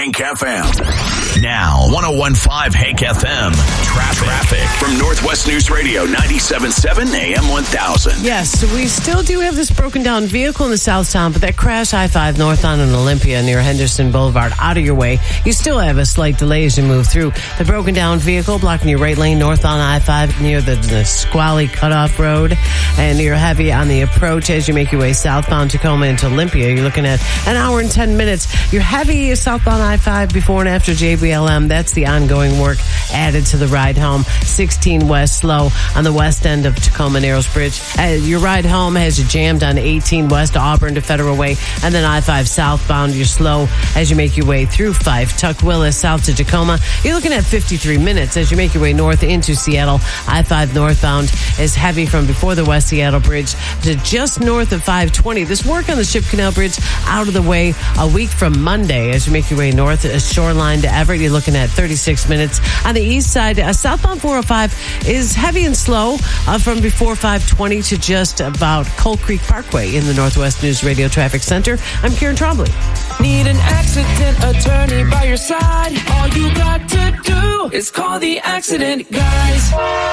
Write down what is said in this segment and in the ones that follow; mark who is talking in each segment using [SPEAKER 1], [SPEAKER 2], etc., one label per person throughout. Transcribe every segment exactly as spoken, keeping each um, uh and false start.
[SPEAKER 1] Hank F M. Now, one oh one point five Hank F M. Traffic. Traffic from Northwest News Radio, ninety-seven point seven A M one thousand.
[SPEAKER 2] Yes, we still do have this broken down vehicle in the south town, but that crash I five northbound in Olympia near Henderson Boulevard out of your way. You still have a slight delay as you move through. The broken down vehicle blocking your right lane northbound I five near the, the Squally Cutoff Road, and you're heavy on the approach as you make your way southbound Tacoma into Olympia. You're looking at an hour and ten minutes. You're heavy southbound I five before and after J B L M. That's the ongoing work added to the ride home. sixteen West slow on the west end of Tacoma Narrows Bridge. Uh, your ride home has you jammed on eighteen West Auburn to Federal Way, and then I five southbound. You're slow as you make your way through Fife. Tuck Willis south to Tacoma. You're looking at fifty-three minutes as you make your way north into Seattle. I five northbound is heavy from before the West Seattle Bridge to just north of five twenty. This work on the Ship Canal Bridge out of the way a week from Monday as you make your way north uh, Shoreline to Everett. You're looking at thirty-six minutes. On the east side, uh, southbound four oh five is heavy and slow uh, from before five twenty to just about Coal Creek Parkway in the Northwest News Radio Traffic Center. I'm Karen Trombley.
[SPEAKER 3] Need an accident attorney by your side? All you got to do is call the Accident Guys.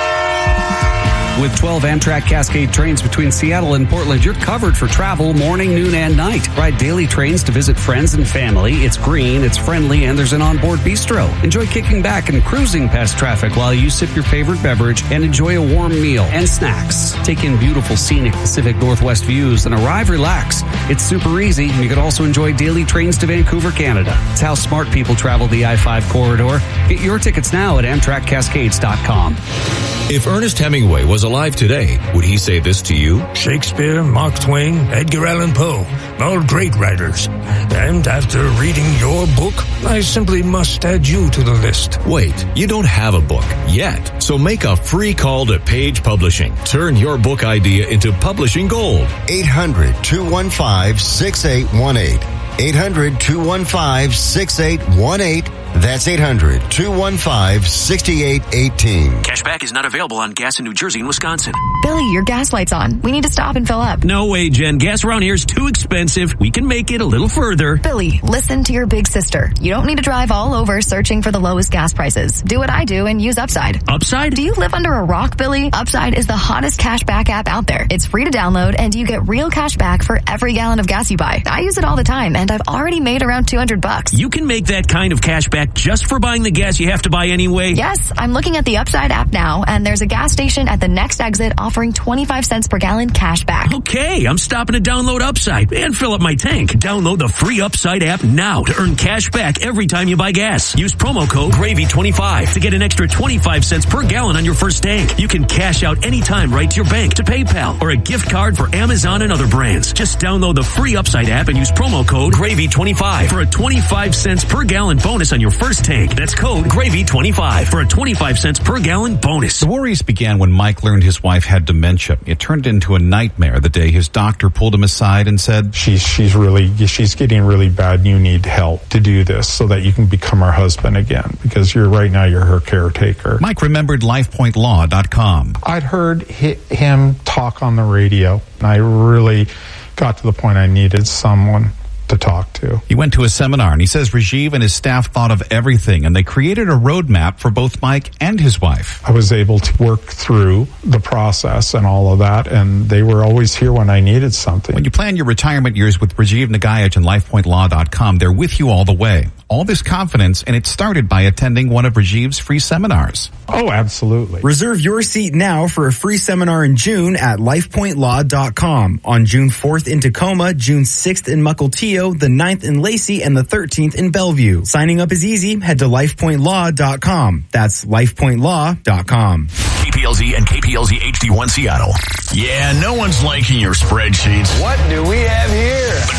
[SPEAKER 4] With twelve Amtrak Cascade trains between Seattle and Portland, you're covered for travel morning, noon, and night. Ride daily trains to visit friends and family. It's green, it's friendly, and there's an onboard bistro. Enjoy kicking back and cruising past traffic while you sip your favorite beverage and enjoy a warm meal and snacks. Take in beautiful scenic Pacific Northwest views and arrive relaxed. It's super easy, and you can also enjoy daily trains to Vancouver, Canada. It's how smart people travel the I five corridor. Get your tickets now at Amtrak Cascades dot com.
[SPEAKER 5] If Ernest Hemingway was alive today, would he say this to you?
[SPEAKER 6] Shakespeare, Mark Twain, Edgar Allan Poe, all great writers. And after reading your book, I simply must add you to the list.
[SPEAKER 5] Wait, you don't have a book yet. So make a free call to Page Publishing. Turn your book idea into publishing gold.
[SPEAKER 7] eight hundred, two one five, six eight one eight. eight hundred, two one five, six eight one eight. That's eight hundred, two one five, six eight one eight.
[SPEAKER 8] Cashback is not available on gas in New Jersey and Wisconsin.
[SPEAKER 9] Billy, your gas light's on. We need to stop and fill up.
[SPEAKER 8] No way, Jen. Gas around here is too expensive. We can make it a little further.
[SPEAKER 9] Billy, listen to your big sister. You don't need to drive all over searching for the lowest gas prices. Do what I do and use Upside.
[SPEAKER 8] Upside?
[SPEAKER 9] Do you live under a rock, Billy? Upside is the hottest cashback app out there. It's free to download, and you get real cash back for every gallon of gas you buy. I use it all the time, and I've already made around two hundred bucks.
[SPEAKER 8] You can make that kind of cash back just for buying the gas you have to buy anyway?
[SPEAKER 9] Yes, I'm looking at the Upside app now, and there's a gas station at the next exit offering twenty-five cents per gallon cash back.
[SPEAKER 8] Okay, I'm stopping to download Upside and fill up my tank. Download the free Upside app now to earn cash back every time you buy gas. Use promo code Gravy twenty-five to get an extra twenty-five cents per gallon on your first tank. You can cash out anytime right to your bank, to PayPal, or a gift card for Amazon and other brands. Just download the free Upside app and use promo code Gravy twenty-five for a twenty-five cents per gallon bonus on your first tank. That's code Gravy twenty-five for a twenty-five cents per gallon bonus.
[SPEAKER 10] The worries began when Mike learned his wife had dementia. It turned into a nightmare the day his doctor pulled him aside and said,
[SPEAKER 11] She's she's really she's getting really bad and you need help to do this so that you can become her husband again, because you're right now you're her caretaker.
[SPEAKER 10] Mike remembered life point law dot com.
[SPEAKER 11] I'd heard him talk on the radio, and I really got to the point I needed someone to talk to.
[SPEAKER 10] He went to a seminar, and he says Rajiv and his staff thought of everything, and they created a roadmap for both Mike and his wife.
[SPEAKER 11] I was able to work through the process and all of that, and they were always here when I needed something.
[SPEAKER 10] When you plan your retirement years with Rajiv Nagayaj and life point law dot com, they're with you all the way. All this confidence, and it started by attending one of Rajiv's free seminars.
[SPEAKER 11] Oh, absolutely.
[SPEAKER 12] Reserve your seat now for a free seminar in June at life point law dot com. On June fourth in Tacoma, June sixth in Mukilteo, the ninth in Lacey, and the thirteenth in Bellevue. Signing up is easy. Head to life point law dot com. That's life point law dot com.
[SPEAKER 1] K P L Z and K P L Z H D one Seattle. Yeah, no one's liking your spreadsheets.
[SPEAKER 13] What do we have here?